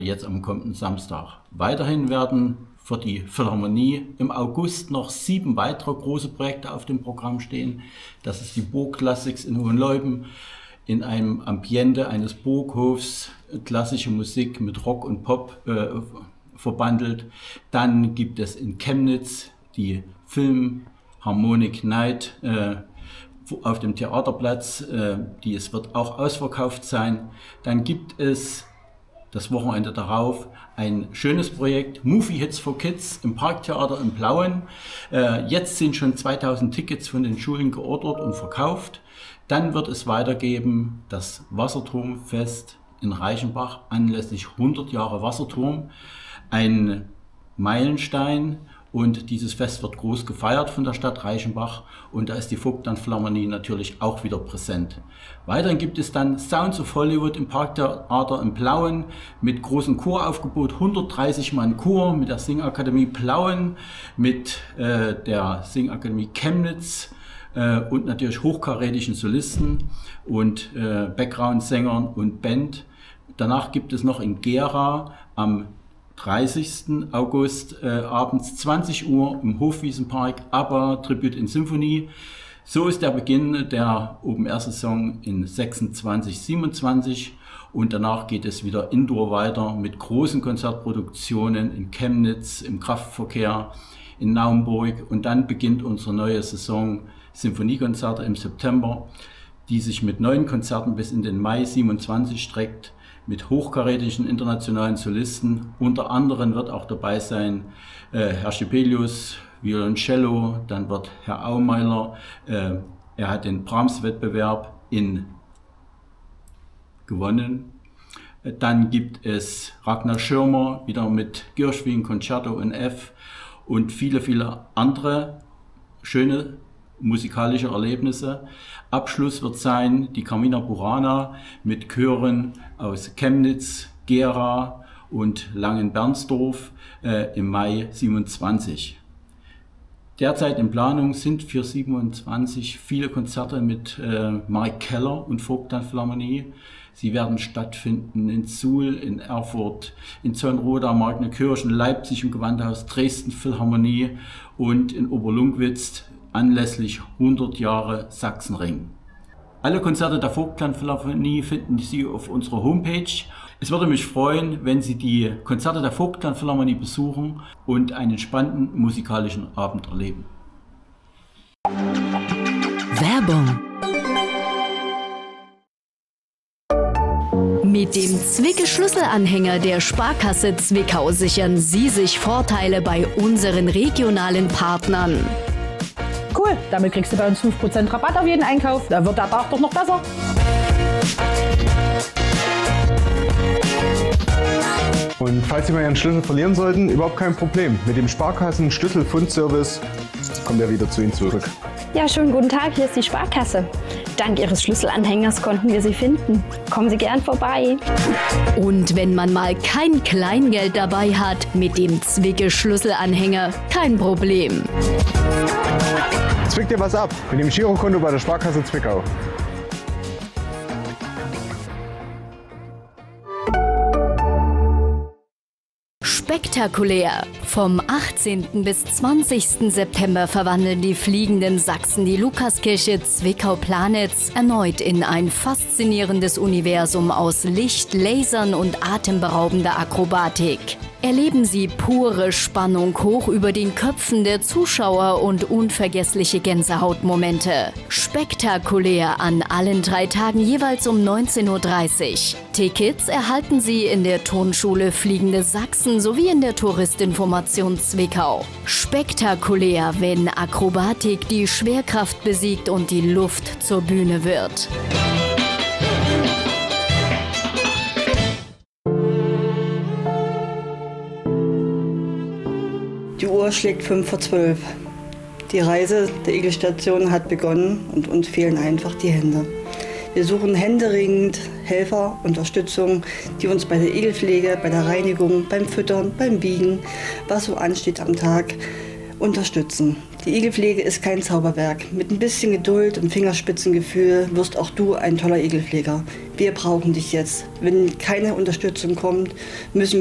jetzt am kommenden Samstag. Weiterhin werden für die Philharmonie im August noch 7 weitere große Projekte auf dem Programm stehen. Das ist die Burg Classics in Hohenleuben, in einem Ambiente eines Burghofs, klassische Musik mit Rock und Pop verbandelt. Dann gibt es in Chemnitz die Philharmonic Night auf dem Theaterplatz, es wird auch ausverkauft sein. Dann gibt es das Wochenende darauf ein schönes Projekt, Movie Hits for Kids im Parktheater in Plauen. Jetzt sind schon 2000 Tickets von den Schulen geordert und verkauft. Dann wird es weitergeben das Wasserturmfest in Reichenbach anlässlich 100 Jahre Wasserturm. Ein Meilenstein. Und dieses Fest wird groß gefeiert von der Stadt Reichenbach und da ist die Vogtland-Philharmonie natürlich auch wieder präsent. Weiterhin gibt es dann Sounds of Hollywood im Parktheater in Plauen mit großem Choraufgebot, 130 Mann Chor mit der Singakademie Plauen, mit der Singakademie Chemnitz und natürlich hochkarätischen Solisten und Background-Sängern und Band. Danach gibt es noch in Gera am 30. August abends 20 Uhr im Hofwiesenpark ABBA Tribute in Symphonie. So ist der Beginn der Open-Air-Saison in 26, 27 und danach geht es wieder indoor weiter mit großen Konzertproduktionen in Chemnitz, im Kraftverkehr, in Naumburg und dann beginnt unsere neue Saison Symphoniekonzerte im September, die sich mit 9 Konzerten bis in den Mai 27 streckt. Mit hochkarätischen internationalen Solisten. Unter anderem wird auch dabei sein Herr Schipelius, Violoncello, dann wird Herr Aumeiler, er hat den Brahms-Wettbewerb gewonnen. Dann gibt es Ragnar Schirmer, wieder mit Gershwin, Concerto in F und viele, viele andere schöne musikalische Erlebnisse. Abschluss wird sein die Carmina Burana mit Chören aus Chemnitz, Gera und Langenbernsdorf im Mai 27. Derzeit in Planung sind für 27 viele Konzerte mit Mark Keller und Vogtland-Philharmonie. Sie werden stattfinden in Suhl, in Erfurt, in Zonnroda, Markneukirchen, Leipzig im Gewandhaus, Dresden Philharmonie und in Oberlungwitz anlässlich 100 Jahre Sachsenring. Alle Konzerte der Vogtland-Philharmonie finden Sie auf unserer Homepage. Es würde mich freuen, wenn Sie die Konzerte der Vogtland-Philharmonie besuchen und einen spannenden musikalischen Abend erleben. Werbung. Mit dem Zwicke-Schlüsselanhänger der Sparkasse Zwickau sichern Sie sich Vorteile bei unseren regionalen Partnern. Cool, damit kriegst du bei uns 5% Rabatt auf jeden Einkauf. Da wird der Tag doch noch besser. Und falls Sie mal Ihren Schlüssel verlieren sollten, überhaupt kein Problem. Mit dem Sparkassen-Schlüsselfundservice kommt er wieder zu Ihnen zurück. Ja, schönen guten Tag, hier ist die Sparkasse. Dank Ihres Schlüsselanhängers konnten wir Sie finden. Kommen Sie gern vorbei. Und wenn man mal kein Kleingeld dabei hat, mit dem Zwicke-Schlüsselanhänger kein Problem. Zwick dir was ab mit dem Girokonto bei der Sparkasse Zwickau. Spektakulär! Vom 18. bis 20. September verwandeln die fliegenden Sachsen die Lukaskirche Zwickau-Planitz erneut in ein faszinierendes Universum aus Licht, Lasern und atemberaubender Akrobatik. Erleben Sie pure Spannung hoch über den Köpfen der Zuschauer und unvergessliche Gänsehautmomente. Spektakulär an allen 3 Tagen jeweils um 19:30 Uhr. Tickets erhalten Sie in der Turnschule Fliegende Sachsen sowie in der Touristinformation Zwickau. Spektakulär, wenn Akrobatik die Schwerkraft besiegt und die Luft zur Bühne wird. Die Uhr schlägt 11:55. Die Reise der Igelstation hat begonnen und uns fehlen einfach die Hände. Wir suchen händeringend Helfer, Unterstützung, die uns bei der Igelpflege, bei der Reinigung, beim Füttern, beim Wiegen, was so ansteht am Tag, unterstützen. Die Igelpflege ist kein Zauberwerk. Mit ein bisschen Geduld und Fingerspitzengefühl wirst auch du ein toller Igelpfleger. Wir brauchen dich jetzt. Wenn keine Unterstützung kommt, müssen